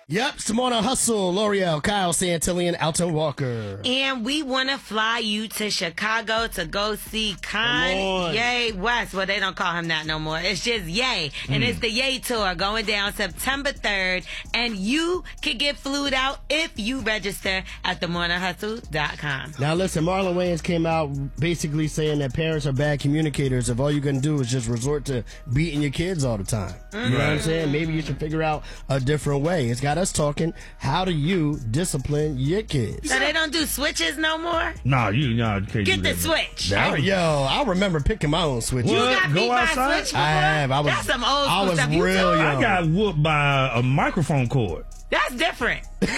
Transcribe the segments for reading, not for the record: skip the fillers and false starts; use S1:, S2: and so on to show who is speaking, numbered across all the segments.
S1: Yep, Simona Hustle, L'Oreal, Kyle Santillan, Alton Walker.
S2: And we want to fly you to Chicago to go see Kanye West. Well, they don't call him that no more. It's just Ye. And it's the Ye Tour going down September 3rd. And you can get flued out if you register at themorninghustle.com.
S1: Now listen, Marlon Wayans came out basically saying that parents are bad communicators if all you're going to do is just resort to beating your kids all the time. You know what I'm saying? Maybe you should figure out a different way. It's got us talking, how do you discipline your kids?
S2: So they don't do switches no more?
S3: No, you can't
S2: Get
S3: do
S2: the
S3: that.
S2: switch.
S1: I remember picking my own switch.
S2: You got beat
S3: Go
S2: by a
S3: outside?
S2: switch before?
S1: I have.
S2: That's some old school stuff.
S1: I was real young.
S3: I got whooped by a microphone cord.
S2: That's different. They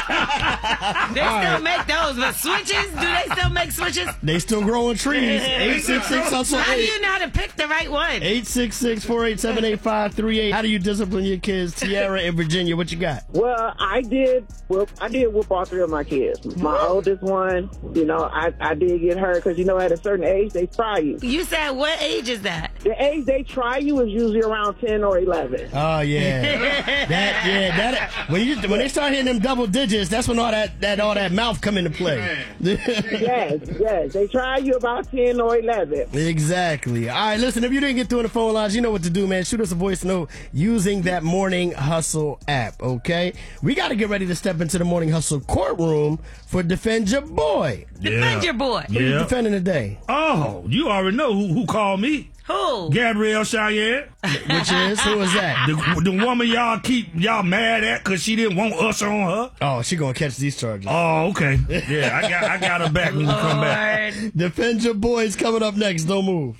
S2: still make those, but switches? Do they still make switches?
S1: They still growing trees. 866 hustle.
S2: How do you know how to pick the right one?
S1: 866-487-8538. How do you discipline your kids? Tiara in Virginia, what you got?
S4: Well, I did whoop all three of my kids. My oldest one, I did get her because, at a certain age, they try you.
S2: You said what age is that?
S4: The age they try you is usually around 10 or 11.
S1: Oh, yeah. When they start hitting them double digits, that's when all that mouth come into play.
S4: Yes. They try you about 10 or 11.
S1: Exactly. All right, listen, if you didn't get through in the phone lines, you know what to do, man. Shoot us a voice note using that Morning Hustle app, okay? We got to get ready to step into the Morning Hustle courtroom for Defend Your Boy.
S2: Defend your boy.
S1: Who you defending today?
S3: Oh, you already know who called me.
S2: Who?
S3: Gabrielle Cheyenne.
S1: Which is? Who is that?
S3: The woman y'all mad at because she didn't want us on her.
S1: Oh, she gonna catch these charges.
S3: Oh, okay. Yeah, I got her back when we come back.
S1: Defend Your Boys coming up next. Don't move.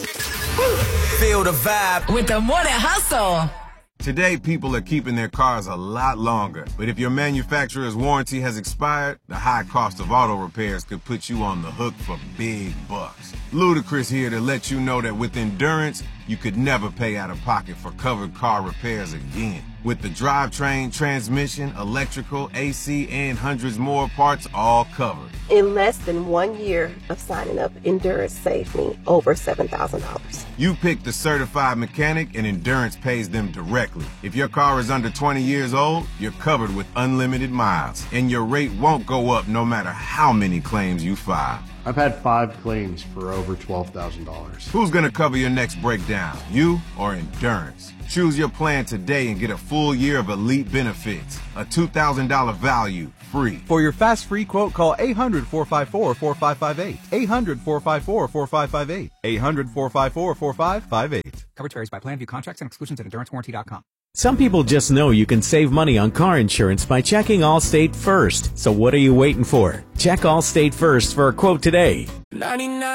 S5: Feel the vibe
S6: with the Morning Hustle.
S7: Today, people are keeping their cars a lot longer. But if your manufacturer's warranty has expired, the high cost of auto repairs could put you on the hook for big bucks. Ludacris here to let you know that with Endurance, you could never pay out of pocket for covered car repairs again. With the drivetrain, transmission, electrical, AC, and hundreds more parts all covered.
S8: In less than 1 year of signing up, Endurance saved me over $7,000.
S7: You pick the certified mechanic and Endurance pays them directly. If your car is under 20 years old, you're covered with unlimited miles. And your rate won't go up no matter how many claims you file.
S9: I've had 5 claims for over $12,000.
S7: Who's going to cover your next breakdown, you or Endurance? Choose your plan today and get a full year of elite benefits. A $2,000 value, free.
S10: For your fast free quote, call 800-454-4558. 800-454-4558. 800-454-4558.
S11: Coverage varies by plan. View contracts and exclusions at endurancewarranty.com.
S12: Some people just know you can save money on car insurance by checking Allstate first. So what are you waiting for? Check Allstate first for a quote today.
S5: 99